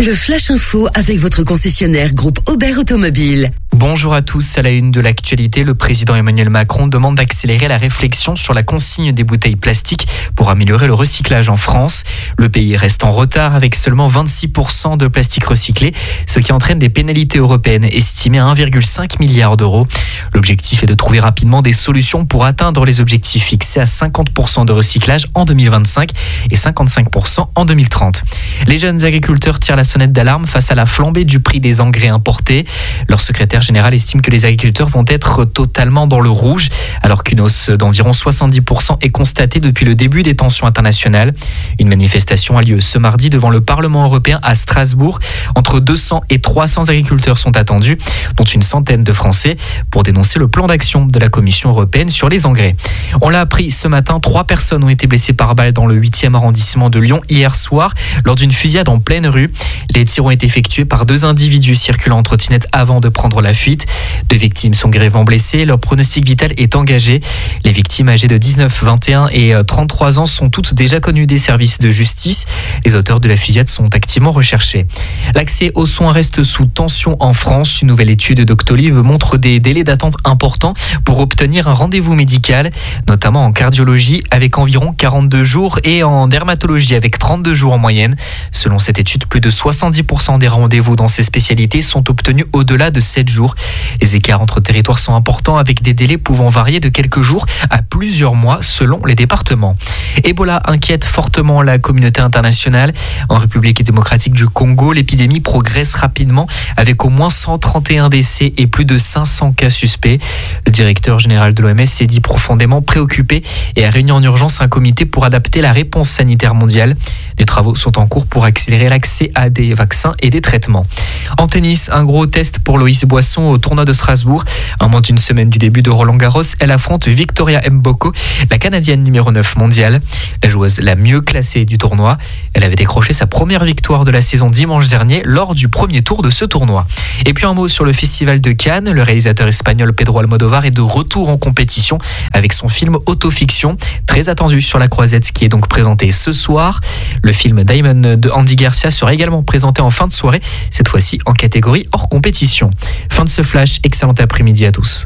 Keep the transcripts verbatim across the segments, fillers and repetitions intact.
Le Flash Info avec votre concessionnaire groupe Aubert Automobile. Bonjour à tous, à la une de l'actualité, le président Emmanuel Macron demande d'accélérer la réflexion sur la consigne des bouteilles plastiques pour améliorer le recyclage en France. Le pays reste en retard avec seulement vingt-six pour cent de plastique recyclé, ce qui entraîne des pénalités européennes estimées à un virgule cinq milliard d'euros. L'objectif est de trouver rapidement des solutions pour atteindre les objectifs fixés à cinquante pour cent de recyclage en deux mille vingt-cinq et cinquante-cinq pour cent en deux mille trente. Les jeunes agriculteurs tirent la sonnette d'alarme face à la flambée du prix des engrais importés. Leur secrétaire général estime que les agriculteurs vont être totalement dans le rouge, alors qu'une hausse d'environ soixante-dix pour cent est constatée depuis le début des tensions internationales. Une manifestation a lieu ce mardi devant le Parlement européen à Strasbourg. Entre deux cents et trois cents agriculteurs sont attendus, dont une centaine de Français, pour dénoncer le plan d'action de la Commission européenne sur les engrais. On l'a appris ce matin, trois personnes ont été blessées par balle dans le huitième arrondissement de Lyon hier soir, lors d'une fusillade en pleine rue. Les tirs ont été effectués par deux individus circulant en trottinette avant de prendre la fuite. Deux victimes sont grièvement blessées, leur pronostic vital est engagé. Les victimes âgées de dix-neuf, vingt et un et trente-trois ans sont toutes déjà connues des services de justice. Les auteurs de la fusillade sont activement recherchés. L'accès aux soins reste sous tension en France. Une nouvelle étude Doctolib montre des délais d'attente importants pour obtenir un rendez-vous médical, notamment en cardiologie avec environ quarante-deux jours et en dermatologie avec trente-deux jours en moyenne. Selon cette étude, plus de soixante-dix pour cent des rendez-vous dans ces spécialités sont obtenus au-delà de sept jours. Les écarts entre territoires sont importants avec des délais pouvant varier de quelques jours à plusieurs mois selon les départements. Ebola inquiète fortement la communauté internationale. En République démocratique du Congo, l'épidémie progresse rapidement avec au moins cent trente et un décès et plus de cinq cents cas suspects. Le directeur général de l'O M S s'est dit profondément préoccupé et a réuni en urgence un comité pour adapter la réponse sanitaire mondiale. Des travaux sont en cours pour accélérer l'accès à des vaccins et des traitements. En tennis, un gros test pour Loïs Boisson au tournoi de Strasbourg. À moins d'une semaine du début de Roland Garros, elle affronte Victoria Mboko, la Canadienne numéro neuf mondiale. La joueuse la mieux classée du tournoi. Elle avait décroché sa première victoire de la saison dimanche dernier lors du premier tour de ce tournoi. Et puis un mot sur le festival de Cannes. Le réalisateur espagnol Pedro Almodóvar est de retour en compétition avec son film Autofiction, très attendu sur la Croisette, qui est donc présenté ce soir. Le film Diamond de Andy Garcia sera également présenté en fin de soirée, cette fois-ci en catégorie hors compétition. Fin de ce flash, excellent après-midi à tous.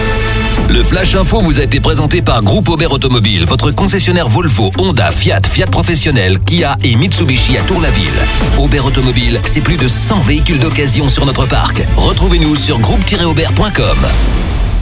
Le Flash Info vous a été présenté par Groupe Aubert Automobile, votre concessionnaire Volvo, Honda, Fiat, Fiat Professionnel, Kia et Mitsubishi à Tour-la-Ville. Aubert Automobile, c'est plus de cent véhicules d'occasion sur notre parc. Retrouvez-nous sur groupe tiret aubert point com.